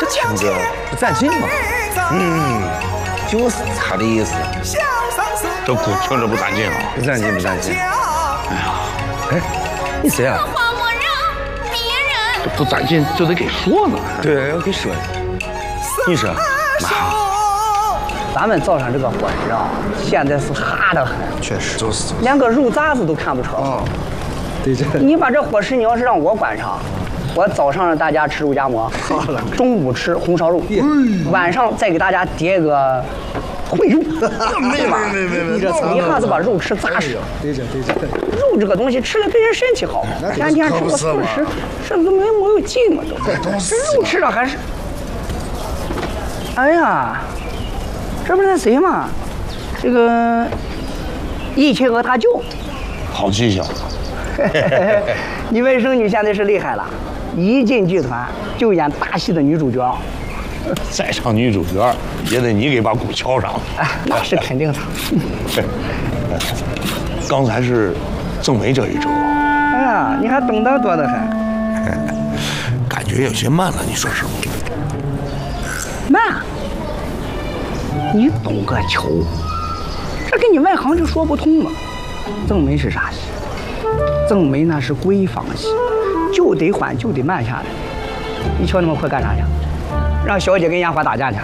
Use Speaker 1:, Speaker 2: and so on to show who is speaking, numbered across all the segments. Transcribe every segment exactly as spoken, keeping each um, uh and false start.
Speaker 1: 听着不占劲嘛。嗯，就是他的意思。
Speaker 2: 这鼓听着不占劲啊！
Speaker 1: 不占劲，不占劲。哎呀，哎，你谁啊？
Speaker 2: 这不占劲就得给说呢。
Speaker 1: 对，要给说。你说，妈。
Speaker 3: 咱们早上这个伙食啊，现在是哈得很，
Speaker 1: 确实就是，
Speaker 3: 连个肉杂子都看不成。
Speaker 1: 哦，对这。
Speaker 3: 你把这伙食你要是让我管上，我早上让大家吃肉夹馍，中午吃红烧肉，晚上再给大家叠个烩肉。
Speaker 1: 没没没没没，
Speaker 3: 你这一下子把肉吃扎实。
Speaker 1: 对着对着。
Speaker 3: 肉这个东西吃了对人身体好，天天吃个素食，这都没没有劲嘛都。这肉吃了还是。哎呀。 这不是那谁吗？这个一清和他舅，
Speaker 2: 好记性。
Speaker 3: 你外甥女现在是厉害了，一进剧团就演大戏的女主角。
Speaker 2: 再上女主角也得你给把鼓敲上。
Speaker 3: 哎，那是肯定的。
Speaker 2: 刚才是郑梅这一折。
Speaker 3: 哎呀，你还懂得多得很。
Speaker 2: 感觉有些慢了，你说是不？
Speaker 3: 慢。 你懂个球，这跟你外行就说不通了。郑梅是啥戏？郑梅那是闺房戏，就得缓，就得慢下来。你瞧那么快干啥去？让小姐跟烟花打架去？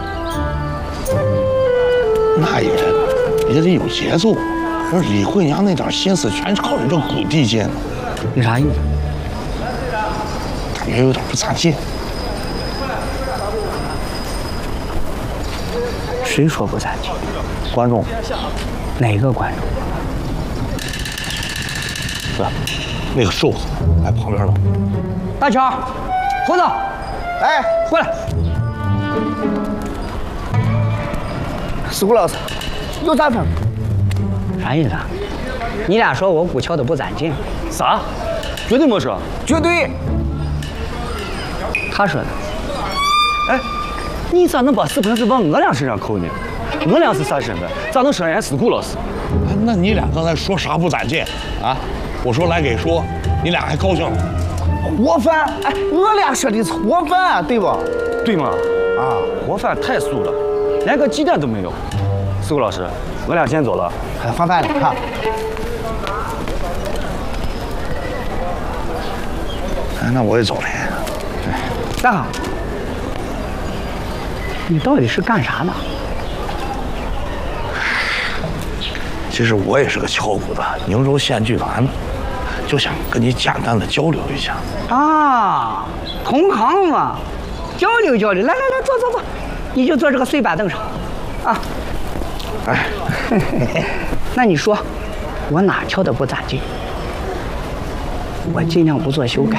Speaker 2: 那也也得有节奏。而李慧娘那点心思全靠你这鼓地界呢。
Speaker 3: 你啥意思？
Speaker 2: 感觉有点不占劲。
Speaker 3: 谁说不占劲？
Speaker 2: 观众，
Speaker 3: 哪个观众？
Speaker 2: 是那个瘦子，在旁边了。
Speaker 3: 大强，胡子，哎，过来。石虎老师，又咋整？啥意思啊？你俩说我鼓敲的不攒劲？
Speaker 1: 啥？绝对没说。
Speaker 3: 绝对。他说的。
Speaker 1: 哎。 你咋能把视频是往我俩身上扣呢？我俩是啥身份？咋能说人家是顾老师？
Speaker 2: 那你俩刚才说啥不攒劲啊？我说来给说，你俩还高兴了？
Speaker 4: 活饭，哎，我俩说的是活饭，对吧？
Speaker 1: 对吗？啊，活饭太素了，连个鸡蛋都没有。是顾老师，我俩先走了。
Speaker 4: 哎，放饭了哈。
Speaker 2: 哎，那我也走了。
Speaker 3: 大好。 你到底是干啥的？
Speaker 2: 其实我也是个敲鼓的，宁州县剧团的，就想跟你简单的交流一下。
Speaker 3: 啊，同行嘛，交流交流。来来来，坐坐坐，你就坐这个碎板凳上，啊。
Speaker 2: 哎，
Speaker 3: 那你说，我哪敲的不攒劲？我尽量不做修改。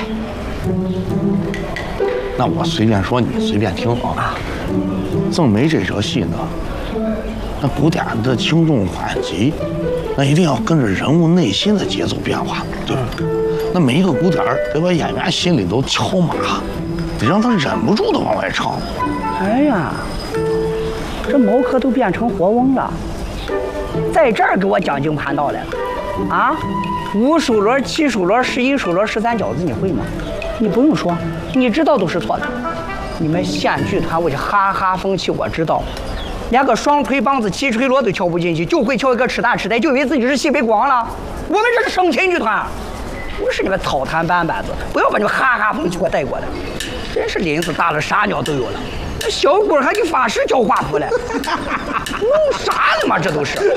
Speaker 2: 那我随便说，你随便听啊。郑梅这折戏呢，那鼓点的轻重缓急，那一定要跟着人物内心的节奏变化，对吧？那每一个鼓点得把演员心里都敲麻，得让他忍不住的往外唱。
Speaker 3: 哎呀，这毛科都变成活翁了，在这儿给我讲经盘道来了，啊？五数轮、七数轮、十一数轮、十三饺子，你会吗？你不用说，你知道都是错的。你们县剧团为哈哈风气，我知道，连个双推梆子、七锤锣都敲不进去，就会敲一个吃大吃呆，就以为自己是西北光了。我们这是省亲剧团，不是你们草台班班子，不要把你们哈哈风气给我带过来。真是林子大了，啥鸟都有了。那小鬼还给法师教画谱嘞，弄啥呢嘛？这都是。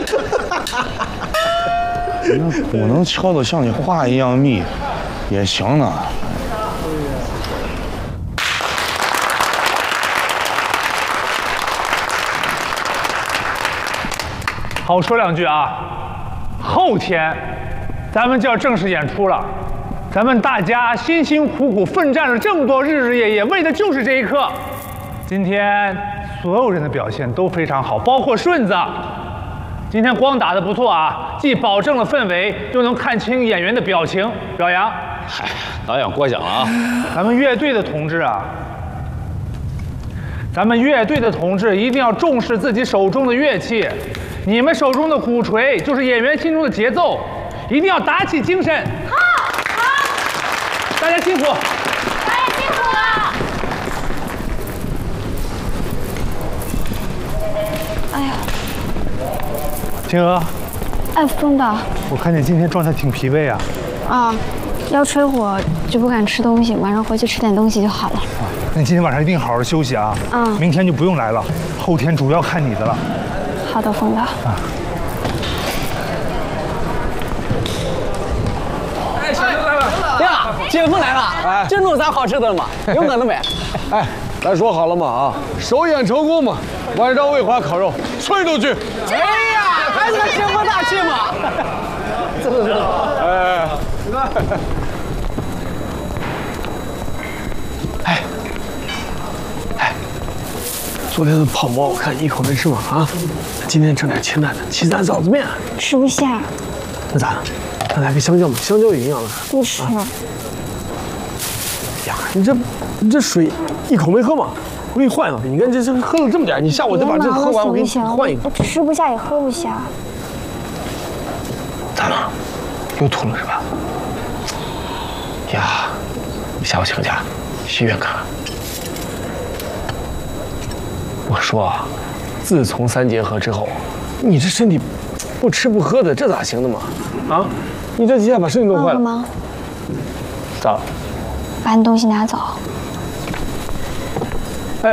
Speaker 2: 那鼓能敲得像你话一样密，也行呢。
Speaker 5: 好，说两句啊。后天，咱们就要正式演出了。咱们大家辛辛苦苦奋战了这么多日日夜夜，为的就是这一刻。今天所有人的表现都非常好，包括顺子。今天光打得不错啊，既保证了氛围，又能看清演员的表情。表扬。
Speaker 1: 嗨，导演过奖了啊。
Speaker 5: 咱们乐队的同志啊，咱们乐队的同志一定要重视自己手中的乐器。你们手中的鼓槌就是演员心中的节奏，一定要打起精神。
Speaker 6: 好，好，
Speaker 5: 大家辛苦，
Speaker 6: 大家辛苦了。
Speaker 5: 金娥，
Speaker 6: 哎，风导，
Speaker 5: 我看你今天状态挺疲惫啊。
Speaker 6: 啊，腰吹火就不敢吃东西，晚上回去吃点东西就好了。
Speaker 5: 啊，那你今天晚上一定好好休息啊。
Speaker 6: 嗯。
Speaker 5: 明天就不用来了，后天主要看你的了。
Speaker 6: 好的，风导。啊。
Speaker 7: 哎，小刘来了。呀，姐夫来了。哎，这弄啥好吃的了吗？有我的没？
Speaker 8: 哎，咱说好了嘛啊，首演成功嘛，晚上魏华烤肉，村都去。
Speaker 7: 哎呀，还是个姐夫大气嘛。走走走。哎。
Speaker 8: 哎，哎，昨天的泡馍我看你一口没吃嘛啊，今天整点清淡的，起咱臊子面。
Speaker 6: 吃不下。
Speaker 8: 那咋？咱来个香蕉嘛，香蕉有营养的。
Speaker 6: 不吃。啊、
Speaker 8: 呀，你这你这水一口没喝嘛？我给你换一个。你看这这喝了这么点，你下午再把这喝完，我给你换一个。
Speaker 6: 我吃不下也喝不下。
Speaker 8: 咋了？又吐了是吧？呀，下午请假，去医院看看。我说啊，自从三结合之后，你这身体不吃不喝的，这咋行的嘛？啊，你这几下把身体弄坏了。
Speaker 6: 吗？
Speaker 8: 咋了？
Speaker 6: 把你东西拿走。
Speaker 8: 哎。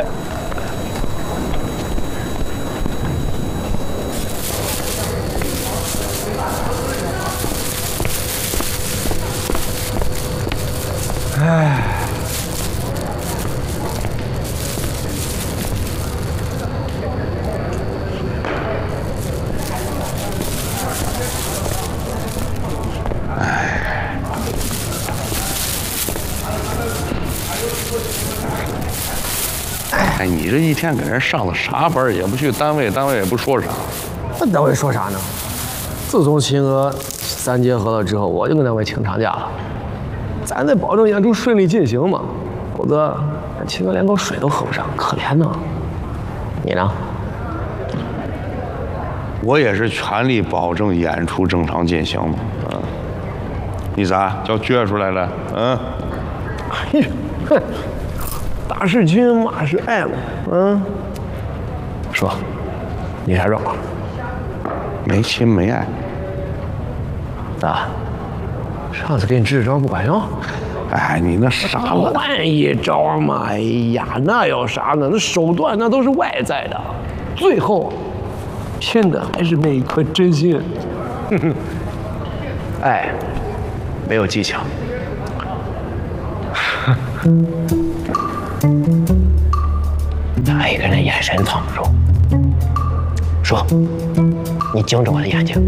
Speaker 8: 哎，
Speaker 2: 哎，你这一天给人上了啥班，也不去单位，单位也不说啥。
Speaker 8: 那单位说啥呢？自从秦娥三结合了之后，我就跟单位请长假了。咱得保证演出顺利进行嘛，否则秦娥连口水都喝不上，可怜呢。你呢？
Speaker 2: 我也是全力保证演出正常进行嘛。嗯，你咋叫撅出来了？嗯？
Speaker 8: 嘿，哼，打是亲，骂是爱嘛。嗯。说，你啥状况？
Speaker 2: 没亲没爱。
Speaker 8: 咋？上次给你支支招不管用？
Speaker 2: 哎，你那啥了？
Speaker 8: 换一招嘛！哎呀，那有啥呢？那手段那都是外在的，最后拼的还是那一颗真心。哼哼，爱没有技巧。他一个人眼神藏不住。说，你盯着我的眼睛。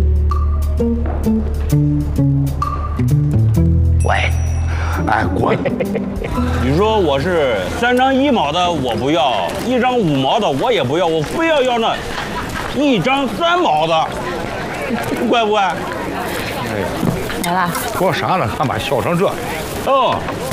Speaker 8: 喂，
Speaker 2: 哎，滚！
Speaker 1: 你说我是三张一毛的，我不要；一张五毛的，我也不要，我非要要那一张三毛的，怪不怪？
Speaker 2: 哎呀，
Speaker 6: 来了。
Speaker 2: 说啥呢？干嘛笑成这？
Speaker 1: 哦，